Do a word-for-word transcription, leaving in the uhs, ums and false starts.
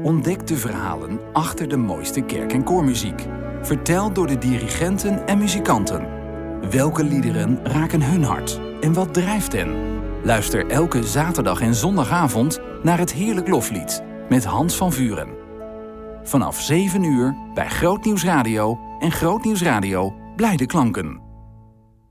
Ontdek de verhalen achter de mooiste kerk- en koormuziek. Verteld door de dirigenten en muzikanten. Welke liederen raken hun hart en wat drijft hen? Luister elke zaterdag en zondagavond naar het Heerlijk Loflied met Hans van Vuren. Vanaf zeven uur bij Grootnieuws Radio en Grootnieuws Radio Blijde Klanken.